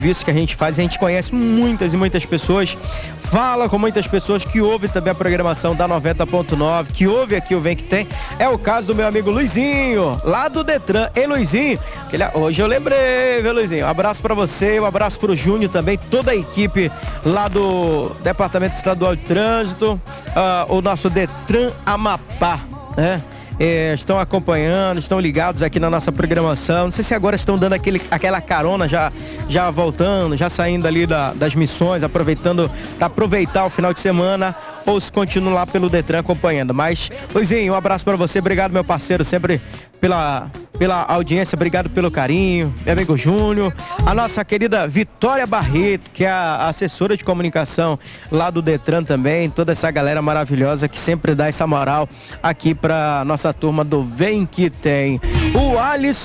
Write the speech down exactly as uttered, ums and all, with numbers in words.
serviço que a gente faz, a gente conhece muitas e muitas pessoas, fala com muitas pessoas que ouvem também a programação da noventa ponto nove, que ouve aqui o Vem Que Tem. É o caso do meu amigo Luizinho, lá do Detran. Ei, Luizinho, que ele, hoje eu lembrei, viu, Luizinho? Um abraço pra você, um abraço pro Júnior também, toda a equipe lá do Departamento Estadual de Trânsito, uh, o nosso Detran Amapá, né? É, estão acompanhando, estão ligados aqui na nossa programação. Não sei se agora estão dando aquele, aquela carona, já, já voltando, já saindo ali da, das missões, aproveitando para aproveitar o final de semana, ou se continuam lá pelo Detran acompanhando. Mas, Luizinho, um abraço para você, obrigado, meu parceiro, sempre pela, pela audiência, obrigado pelo carinho, meu amigo Júnior, a nossa querida Vitória Barreto, que é a assessora de comunicação lá do Detran também, toda essa galera maravilhosa que sempre dá essa moral aqui pra nossa turma do Vem Que Tem. O Alisson